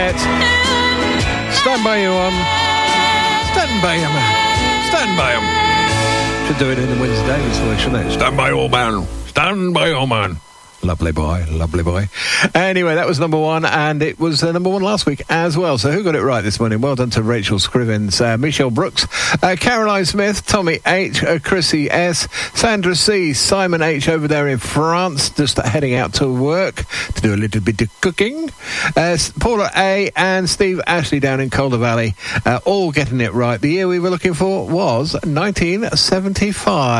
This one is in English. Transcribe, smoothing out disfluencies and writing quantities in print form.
Stand by you, stand by you, man. Stand by him. Should do it in the Wednesday Davis voice, shouldn't it? Stand by your man. Stand by your man. Lovely boy, lovely boy. Anyway, that was number one, and it was number one last week as well. So who got it right this morning? Well done to Rachel Scrivens, Michelle Brooks, Caroline Smith, Tommy H, Chrissy S, Sandra C, Simon H over there in France, just heading out to work to do a little bit of cooking. Paula A and Steve Ashley down in Calder Valley, all getting it right. The year we were looking for was 1975.